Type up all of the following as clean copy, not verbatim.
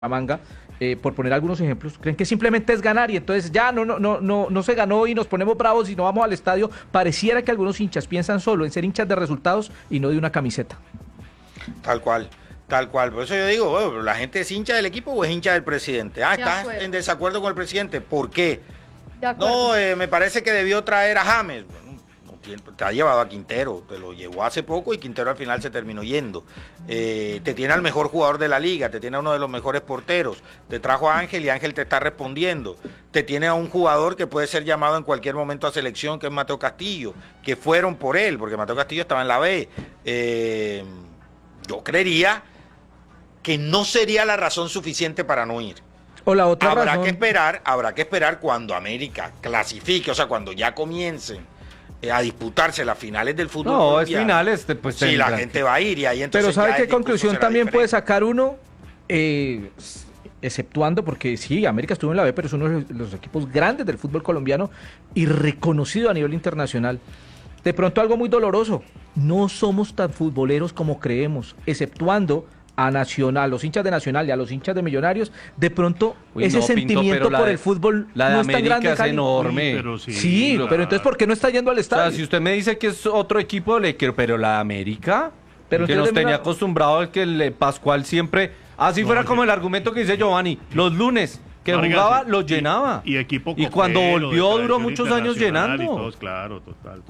Manga, por poner algunos ejemplos, creen que simplemente es ganar y entonces ya no se ganó y nos ponemos bravos y no vamos al estadio. Pareciera que algunos hinchas piensan solo en ser hinchas de resultados y no de una camiseta. Tal cual, tal cual. Por eso yo digo, bueno, ¿la gente es hincha del equipo o es hincha del presidente? Ah, ¿estás en desacuerdo con el presidente? ¿Por qué? No, me parece que debió traer a James. Bueno, te ha llevado a Quintero, te lo llevó hace poco y Quintero al final se terminó yendo. Te tiene al mejor jugador de la liga, te tiene a uno de los mejores porteros, te trajo a Ángel y Ángel te está respondiendo. Te tiene a un jugador que puede ser llamado en cualquier momento a selección, que es Mateo Castillo, que fueron por él, porque Mateo Castillo estaba en la B. Yo creería que no sería la razón suficiente para no ir. O la otra habrá razón... que esperar cuando América clasifique, o sea, cuando ya comiencen a disputarse las finales del fútbol colombiano. Es finales, pues sí, la gente va a ir y ahí entonces. Pero ¿sabe qué conclusión también puede sacar uno? Exceptuando, porque sí, América estuvo en la B, pero es uno de los equipos grandes del fútbol colombiano y reconocido a nivel internacional. De pronto algo muy doloroso, no somos tan futboleros como creemos, exceptuando a Nacional, a los hinchas de Nacional y a los hinchas de Millonarios, de pronto ese sentimiento por el fútbol la no es tan grande. Es enorme. Sí, pero entonces ¿por qué no está yendo al estadio? O sea, si usted me dice que es otro equipo, le quiero, pero la América, pero que nos tenía acostumbrado al que el Pascual siempre, así fuera como el argumento que dice Giovanni, los lunes que jugaba los llenaba. Y equipo y cuando volvió duró muchos años llenando. Todos, claro, total.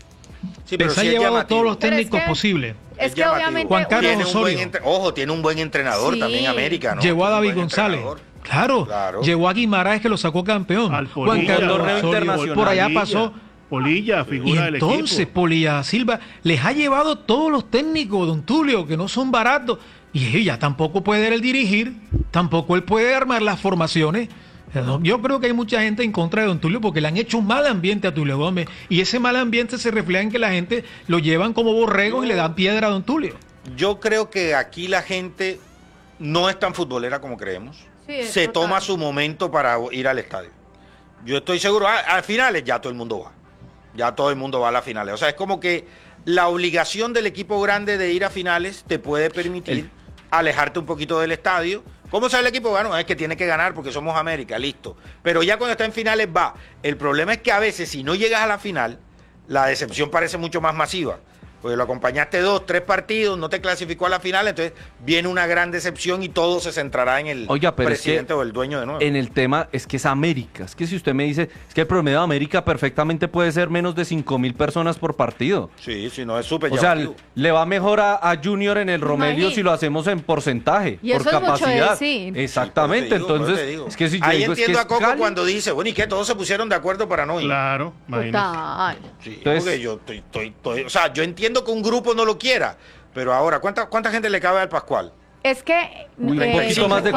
Sí, pero se ha llevado todos los técnicos posibles. Es que obviamente Juan Carlos Osorio. Tiene un buen entrenador sí. También América, ¿no? Llevó a David González. Claro. Llevó a Guimaraes que lo sacó campeón. Juan Carlos Osorio, por allá pasó. Polilla, figura del equipo. Entonces, Polilla Silva les ha llevado todos los técnicos, don Tulio, que no son baratos. Y ya tampoco puede él dirigir, tampoco él puede armar las formaciones. Yo creo que hay mucha gente en contra de don Tulio porque le han hecho un mal ambiente a Tulio Gómez y ese mal ambiente se refleja en que la gente lo llevan como borregos y le dan piedra a don Tulio. Yo creo que aquí la gente no es tan futbolera como creemos. Sí, se toma su momento para ir al estadio. Yo estoy seguro, a finales ya todo el mundo va. Ya todo el mundo va a las finales. O sea, es como que la obligación del equipo grande de ir a finales te puede permitir alejarte un poquito del estadio. ¿Cómo sabe el equipo? Bueno, es que tiene que ganar porque somos América, listo. Pero ya cuando está en finales va. El problema es que a veces si no llegas a la final, la decepción parece mucho más masiva. Porque lo acompañaste 2, 3 partidos, no te clasificó a la final, entonces viene una gran decepción y todo se centrará en el presidente o el dueño de nuevo. En el tema es que es América. Es que si usted me dice, es que el promedio de América perfectamente puede ser menos de 5.000 personas por partido. Sí, no es súper llamativo. O sea, le va mejor a Junior en el Romelio si lo hacemos en porcentaje, y por eso capacidad. Es mucho decir. Exactamente, entonces, es que si yo ahí digo, entiendo es que a Coco cuando dice, bueno, ¿y qué? Todos se pusieron de acuerdo para no ir. Claro, imagínate. Sí, entonces, porque yo estoy, o sea, yo entiendo que un grupo no lo quiera, pero ahora, ¿cuánta gente le cabe al Pascual? Es que un poquito más de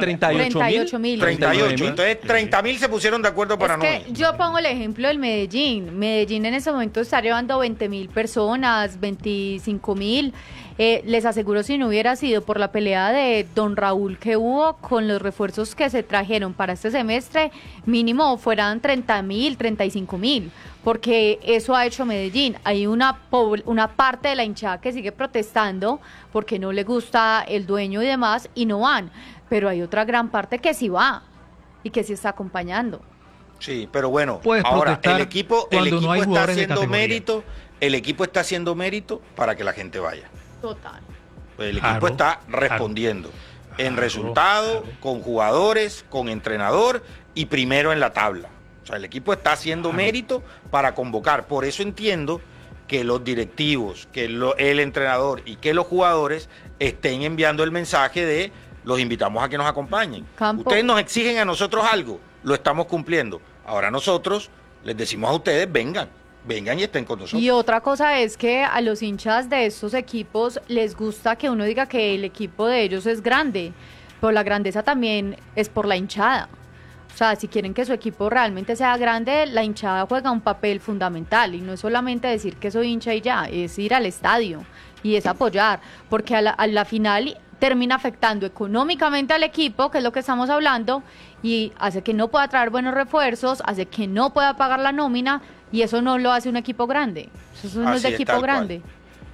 38.000. 38, entonces 30.000 se pusieron de acuerdo para no ir. Yo pongo el ejemplo del Medellín. Medellín en ese momento está llevando 20.000 personas, 25.000. Les aseguro, si no hubiera sido por la pelea de don Raúl que hubo con los refuerzos que se trajeron para este semestre, mínimo fueran 30.000, 35.000, porque eso ha hecho Medellín. Hay una parte de la hinchada que sigue protestando porque no le gusta el dueño y demás y no van, pero hay otra gran parte que sí va y que sí está acompañando. Sí, pero bueno, ahora el equipo está haciendo mérito, el equipo está haciendo mérito para que la gente vaya. Total. El equipo está respondiendo en resultado, con jugadores, con entrenador y primero en la tabla. O sea, el equipo está haciendo mérito para convocar. Por eso entiendo que los directivos, que el entrenador y que los jugadores estén enviando el mensaje de los invitamos a que nos acompañen. Ustedes nos exigen a nosotros algo, lo estamos cumpliendo. Ahora nosotros les decimos a ustedes, vengan y estén con nosotros. Y otra cosa es que a los hinchas de estos equipos les gusta que uno diga que el equipo de ellos es grande, pero la grandeza también es por la hinchada. O sea, si quieren que su equipo realmente sea grande, la hinchada juega un papel fundamental y no es solamente decir que soy hincha y ya, es ir al estadio y es apoyar, porque a la final termina afectando económicamente al equipo, que es lo que estamos hablando, y hace que no pueda traer buenos refuerzos, hace que no pueda pagar la nómina, y eso no lo hace un equipo grande. Eso no es de equipo grande.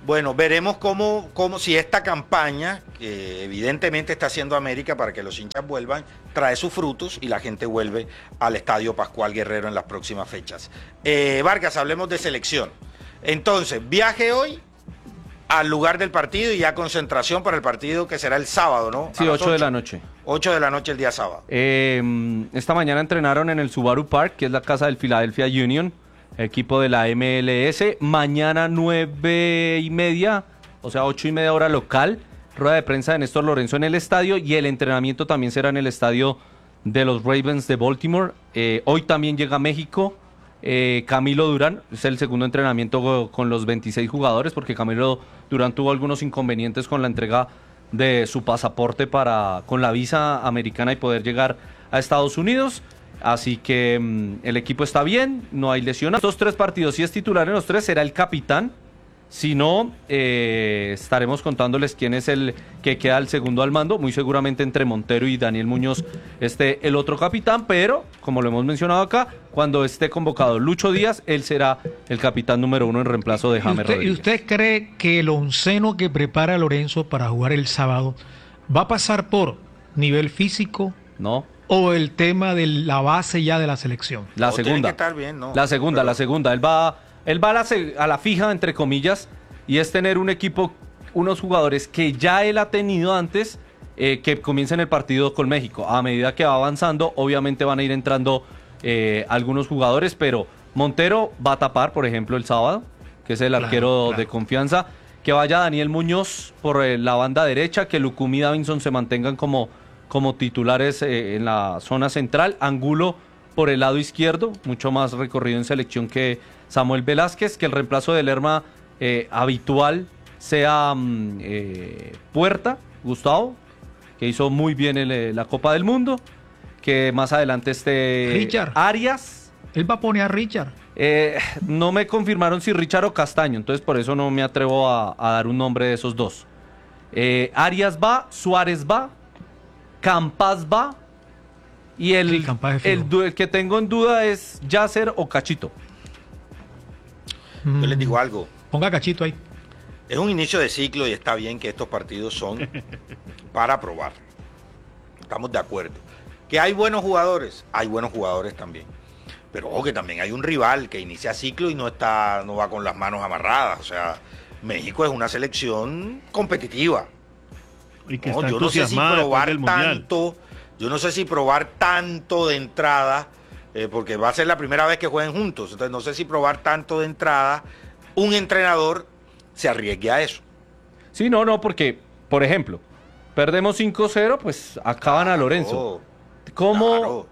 Bueno, veremos cómo si esta campaña, que evidentemente está haciendo América para que los hinchas vuelvan, trae sus frutos y la gente vuelve al Estadio Pascual Guerrero en las próximas fechas. Vargas, hablemos de selección. Entonces, viaje hoy al lugar del partido y ya concentración para el partido que será el sábado, ¿no? Sí, 8 de la noche. 8 de la noche el día sábado. Esta mañana entrenaron en el Subaru Park, que es la casa del Philadelphia Union, equipo de la MLS. Mañana 9:30, o sea 8:30 hora local, rueda de prensa de Néstor Lorenzo en el estadio, y el entrenamiento también será en el estadio de los Ravens de Baltimore. Hoy también llega a México Camilo Durán, es el segundo entrenamiento con los 26 jugadores, porque Camilo Durán tuvo algunos inconvenientes con la entrega de su pasaporte con la visa americana y poder llegar a Estados Unidos. Así que el equipo está bien, no hay lesiones. Estos 3 partidos, si es titular en los 3, será el capitán. Si no, estaremos contándoles quién es el que queda el segundo al mando. Muy seguramente entre Montero y Daniel Muñoz esté el otro capitán, pero como lo hemos mencionado acá, cuando esté convocado Lucho Díaz, él será el capitán número 1 en reemplazo de James Rodríguez. ¿Y usted cree que el onceno que prepara Lorenzo para jugar el sábado va a pasar por nivel físico? No. ¿O el tema de la base ya de la selección? La No, segunda. tiene que estar bien, ¿no? La segunda. Él va a la fija, entre comillas, y es tener un equipo, unos jugadores que ya él ha tenido antes, que comiencen el partido con México. A medida que va avanzando, obviamente van a ir entrando algunos jugadores, pero Montero va a tapar, por ejemplo, el sábado, que es el arquero de confianza. Que vaya Daniel Muñoz por la banda derecha, que Lucumí y Davinson se mantengan como titulares en la zona central. Angulo por el lado izquierdo, mucho más recorrido en selección que Samuel Velázquez, que el reemplazo de Lerma habitual sea Puerta, Gustavo, que hizo muy bien la Copa del Mundo, que más adelante esté Richard Arias. Él va a poner a Richard. No me confirmaron si Richard o Castaño, entonces por eso no me atrevo a dar un nombre de esos dos. Arias va, Suárez va, Campas va, y el que tengo en duda es Yasser o Cachito. Yo les digo algo. Ponga Cachito ahí. Es un inicio de ciclo y está bien que estos partidos son para probar. Estamos de acuerdo. Que hay buenos jugadores también. Pero ojo que también hay un rival que inicia ciclo y no va con las manos amarradas. O sea, México es una selección competitiva. Y que No, está yo no sé si entusiasmada probar después del Mundial. tanto, yo no sé si probar tanto de entrada, porque va a ser la primera vez que jueguen juntos, entonces no sé si probar tanto de entrada, un entrenador se arriesgue a eso. Sí, no, porque, por ejemplo, perdemos 5-0, pues acaban a Lorenzo. Claro.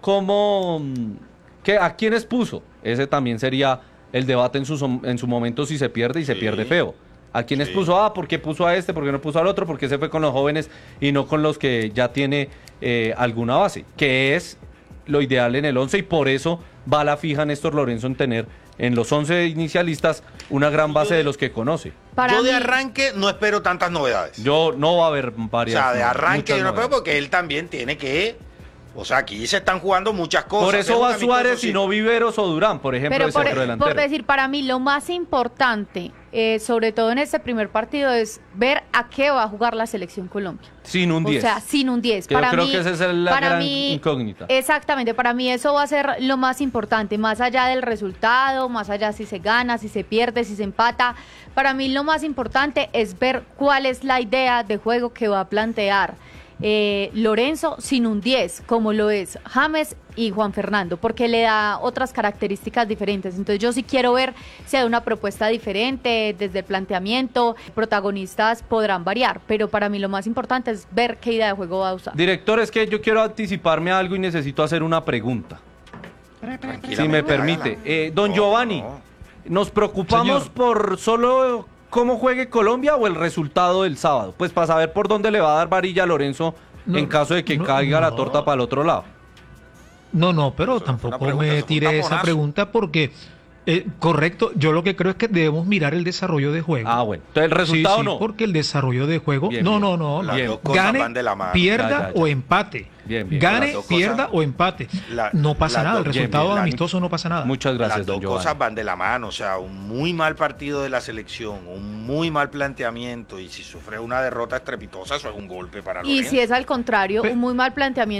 ¿A quiénes puso? Ese también sería el debate en su momento, si se pierde y se pierde feo. ¿A quiénes puso? ¿Por qué puso a este? ¿Por qué no puso al otro? ¿Por qué se fue con los jóvenes y no con los que ya tiene alguna base? Que es lo ideal en el 11 y por eso va a la fija Néstor Lorenzo en tener en los 11 inicialistas una gran base de los que conoce. Yo de arranque no espero tantas novedades. No va a haber varias. O sea, de arranque yo no espero novedades. porque él también tiene que... O sea, aquí se están jugando muchas cosas. Por eso va Suárez y no Viveros o Durán, por ejemplo, Pero de centrodelantero. por decir, para mí lo más importante, sobre todo en este primer partido, es ver a qué va a jugar la selección Colombia. Sin un 10. O sea, sin un 10. Yo creo que esa es la gran incógnita. Exactamente, para mí eso va a ser lo más importante, más allá del resultado, más allá si se gana, si se pierde, si se empata. Para mí lo más importante es ver cuál es la idea de juego que va a plantear Lorenzo sin un 10, como lo es James y Juan Fernando, porque le da otras características diferentes. Entonces yo sí quiero ver si hay una propuesta diferente desde el planteamiento. Protagonistas podrán variar, pero para mí lo más importante es ver qué idea de juego va a usar. Director, es que yo quiero anticiparme a algo y necesito hacer una pregunta, si me permite. Don Giovanni, ¿nos preocupamos por solo cómo juegue Colombia o el resultado del sábado? Pues para saber por dónde le va a dar varilla a Lorenzo en caso de que caiga la torta para el otro lado. No, pero tampoco me tire esa pregunta porque Correcto, yo lo que creo es que debemos mirar el desarrollo de juego. Bueno, entonces el resultado sí, no. Porque el desarrollo de juego, Bien, no, Las bien. dos cosas gane, van de la mano. pierda Ya. o empate. Bien. Gane, Las dos pierda cosas- o empate. La- No pasa las nada, el dos- resultado bien. amistoso no pasa nada. Muchas gracias, Las dos don Giovanni. cosas van de la mano, o sea, un muy mal partido de la selección, un muy mal planteamiento, y si sufre una derrota estrepitosa, eso es un golpe para Y Lorenzo. si es al contrario, un muy mal planteamiento